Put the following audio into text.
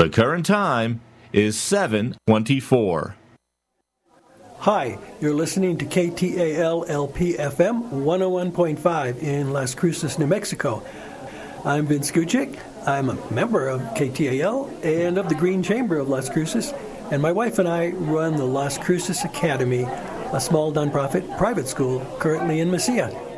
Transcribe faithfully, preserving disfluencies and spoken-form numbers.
The current time is seven twenty-four. Hi, you're listening to K T A L L P F M one oh one point five in Las Cruces, New Mexico. I'm Vince Gucic. I'm a member of K T A L and of the Green Chamber of Las Cruces, and my wife and I run the Las Cruces Academy, a small nonprofit private school currently in Mesilla.